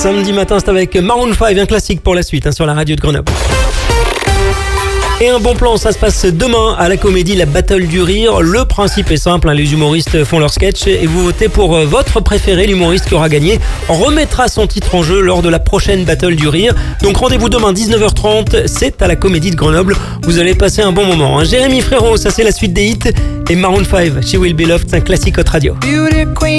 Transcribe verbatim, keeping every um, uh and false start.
Samedi matin, c'est avec Maroon cinq, un classique pour la suite hein, sur la radio de Grenoble. Et un bon plan, ça se passe demain à la Comédie, la Battle du Rire. Le principe est simple, hein, les humoristes font leur sketch et vous votez pour votre préféré. L'humoriste qui aura gagné remettra son titre en jeu lors de la prochaine Battle du Rire. Donc rendez-vous demain dix-neuf heures trente, c'est à la Comédie de Grenoble. Vous allez passer un bon moment. Hein. Jérémy Frérot, ça c'est la suite des hits. Et Maroon cinq, She Will Be Loved, c'est un classique Hot Radio.